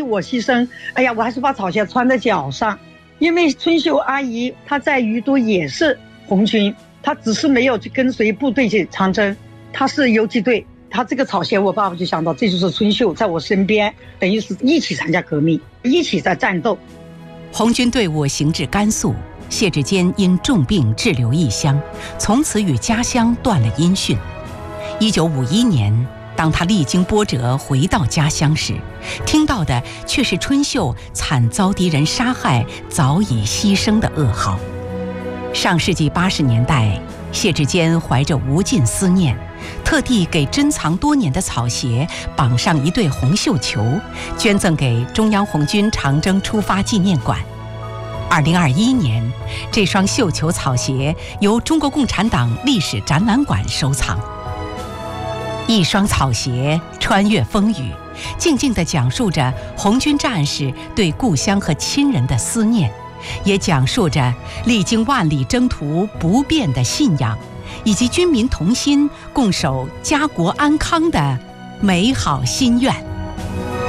我牺牲，哎呀，我还是把草鞋穿在脚上。因为春秀阿姨她在于都也是红军，她只是没有去跟随部队去长征，她是游击队。她这个草鞋，我爸爸就想到这就是春秀在我身边，等于是一起参加革命，一起在战斗。 红军队伍行至甘肃，谢志坚因重病滞留异乡，从此与家乡断了音讯。1951年，当他历经波折回到家乡时，听到的却是春秀惨遭敌人杀害、早已牺牲的噩耗。上世纪80年代，谢志坚怀着无尽思念，特地给珍藏多年的草鞋绑上一对红绣球，捐赠给中央红军长征出发纪念馆。2021年，这双绣球草鞋由中国共产党历史展览馆收藏。一双草鞋穿越风雨，静静地讲述着红军战士对故乡和亲人的思念，也讲述着历经万里征途不变的信仰，以及军民同心共守家国安康的美好心愿。